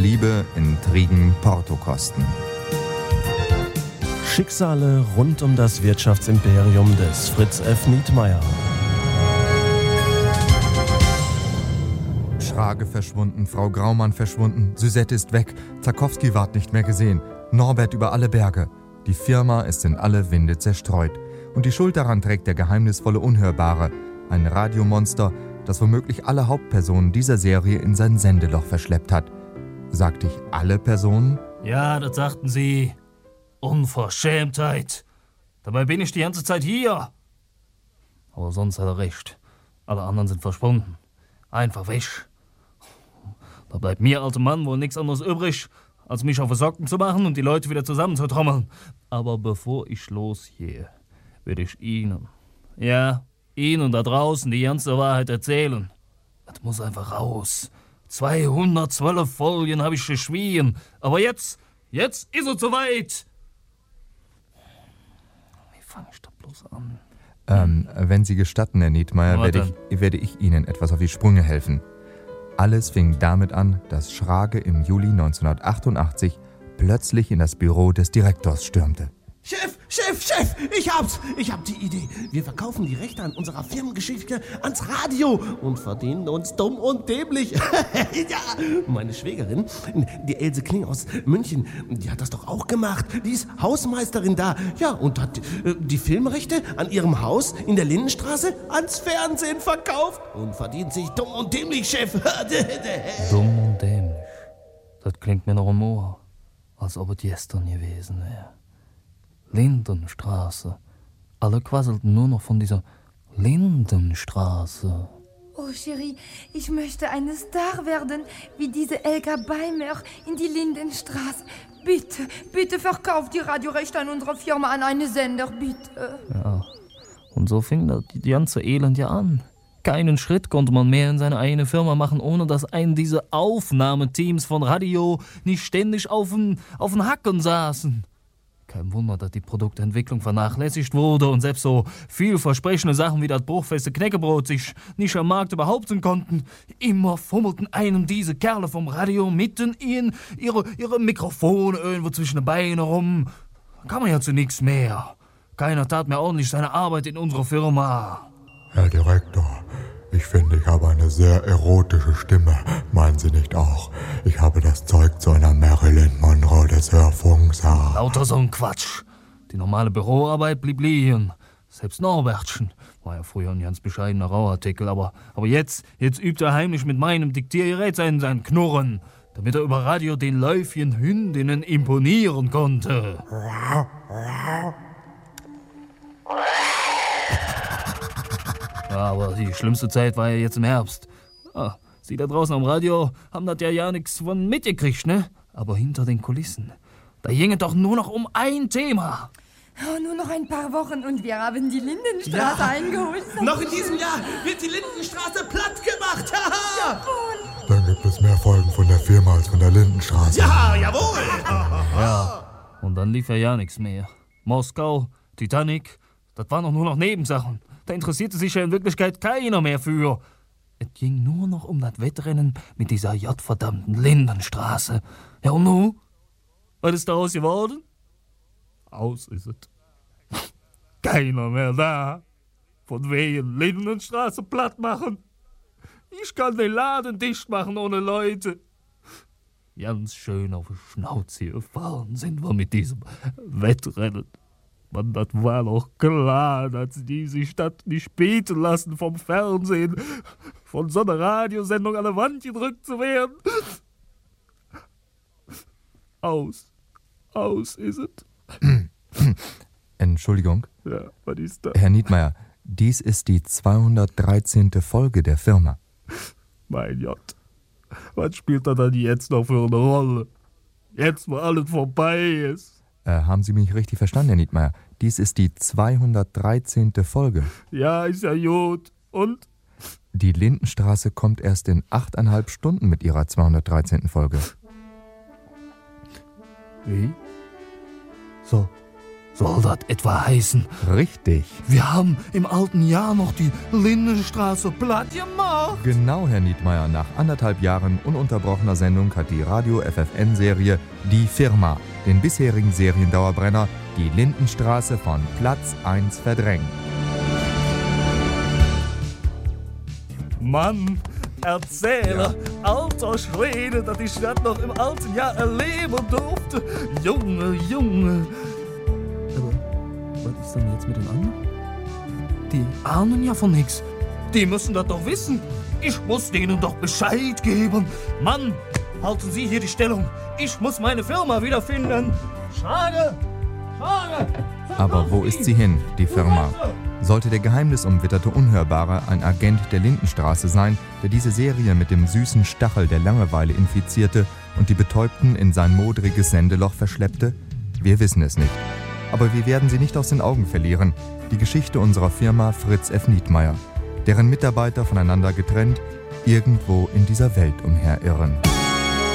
Liebe, Intrigen, Portokosten. Schicksale rund um das Wirtschaftsimperium des Fritz F. Nietmeyer. Schrage verschwunden, Frau Graumann verschwunden, Suzette ist weg, Zarkowski ward nicht mehr gesehen, Norbert über alle Berge. Die Firma ist in alle Winde zerstreut. Und die Schuld daran trägt der geheimnisvolle Unhörbare, ein Radiomonster, das womöglich alle Hauptpersonen dieser Serie in sein Sendeloch verschleppt hat. Sagte ich alle Personen? Ja, das sagten Sie. Unverschämtheit. Dabei bin ich die ganze Zeit hier. Aber sonst hat er recht. Alle anderen sind verschwunden. Einfach weg. Da bleibt mir, alter Mann, wohl nichts anderes übrig, als mich auf die Socken zu machen und die Leute wieder zusammenzutrommeln. Aber bevor ich losgehe, will ich Ihnen da draußen die ganze Wahrheit erzählen. Das muss einfach raus. 212 Folgen habe ich geschwiegen. Aber jetzt ist es soweit. Wie fange ich da bloß an? Wenn Sie gestatten, Herr Nietmeyer, werde ich Ihnen etwas auf die Sprünge helfen. Alles fing damit an, dass Schrage im Juli 1988 plötzlich in das Büro des Direktors stürmte. Chef, ich hab die Idee. Wir verkaufen die Rechte an unserer Firmengeschichte ans Radio und verdienen uns dumm und dämlich. Ja, meine Schwägerin, die Else Kling aus München, die hat das doch auch gemacht. Die ist Hausmeisterin da. Ja, und hat die Filmrechte an ihrem Haus in der Lindenstraße ans Fernsehen verkauft und verdient sich dumm und dämlich, Chef. Dumm und dämlich. Das klingt mir noch im Ohr, als ob es gestern gewesen wäre. Lindenstraße. Alle quasselten nur noch von dieser Lindenstraße. Oh, Chérie, ich möchte eine Star werden, wie diese Elga Beimer in die Lindenstraße. Bitte verkauft die Radiorechte an unserer Firma an einen Sender, bitte. Ja, und so fing das die ganze Elend ja an. Keinen Schritt konnte man mehr in seine eigene Firma machen, ohne dass einen diese Aufnahmeteams von Radio nicht ständig auf den Hacken saßen. Kein Wunder, dass die Produktentwicklung vernachlässigt wurde und selbst so vielversprechende Sachen wie das bruchfeste Knäckebrot sich nicht am Markt behaupten konnten. Immer fummelten einem diese Kerle vom Radio mitten in ihre Mikrofone irgendwo zwischen den Beinen rum. Da kann man ja zu nichts mehr. Keiner tat mehr ordentlich seine Arbeit in unserer Firma. Herr Direktor, ich finde, ich habe eine sehr erotische Stimme. Meinen Sie nicht auch? Ich habe das Zeug zu einer Marilyn Monroe des Hörfunks. Lauter so ein Quatsch. Die normale Büroarbeit blieb liegen. Selbst Norbertchen war ja früher ein ganz bescheidener Rauartikel. Aber jetzt übt er heimlich mit meinem Diktiergerät sein Knurren, damit er über Radio den Läufchen Hündinnen imponieren konnte. Ja, aber die schlimmste Zeit war ja jetzt im Herbst. Ja, Sie da draußen am Radio haben das ja nichts von mitgekriegt, ne? Aber hinter den Kulissen, da ginge doch nur noch um ein Thema. Oh, nur noch ein paar Wochen und wir haben die Lindenstraße eingeholt. Noch in diesem Jahr wird die Lindenstraße platt gemacht. Jawohl. Dann gibt es mehr Folgen von der Firma als von der Lindenstraße. Ja, jawohl. Ja, und dann lief ja nichts mehr. Moskau, Titanic, das waren doch nur noch Nebensachen. Da interessierte sich ja in Wirklichkeit keiner mehr für. Es ging nur noch um das Wettrennen mit dieser verdammten Lindenstraße. Ja, und nun? Was ist daraus geworden? Aus ist es. Keiner mehr da. Von wegen Lindenstraße platt machen. Ich kann den Laden dicht machen ohne Leute. Ganz schön auf die Schnauze gefallen sind wir mit diesem Wettrennen. Mann, das war doch klar, dass die sich das nicht bieten lassen vom Fernsehen, von so einer Radiosendung an der Wand gedrückt zu werden. Aus ist es. Entschuldigung. Ja, was ist das? Herr Nietmeyer, dies ist die 213. Folge der Firma. Mein Gott, was spielt da dann jetzt noch für eine Rolle? Jetzt, wo alles vorbei ist. Haben Sie mich richtig verstanden, Herr Nietmeyer? Dies ist die 213. Folge. Ja, ist ja gut. Und? Die Lindenstraße kommt erst in 8,5 Stunden mit ihrer 213. Folge. Wie? So Soll das etwa heißen, Richtig. wir haben im alten Jahr noch die Lindenstraße platt gemacht? Genau, Herr Niedmeyer. Nach 1,5 Jahren ununterbrochener Sendung hat die Radio-FFN-Serie Die Firma den bisherigen Seriendauerbrenner, die Lindenstraße, von Platz 1 verdrängt. Mann, Erzähler, alter Schwede, dass ich das noch im alten Jahr erleben durfte. Junge. Aber was ist denn jetzt mit den anderen? Die ahnen ja von nix. Die müssen das doch wissen. Ich muss denen doch Bescheid geben. Mann, halten Sie hier die Stellung. Ich muss meine Firma wiederfinden. Schade. Aber wo ist sie hin, die Firma? Sollte der geheimnisumwitterte Unhörbare ein Agent der Lindenstraße sein, der diese Serie mit dem süßen Stachel der Langeweile infizierte und die Betäubten in sein modriges Sendeloch verschleppte? Wir wissen es nicht. Aber wir werden sie nicht aus den Augen verlieren. Die Geschichte unserer Firma Fritz F. Niedmeyer, deren Mitarbeiter voneinander getrennt irgendwo in dieser Welt umherirren.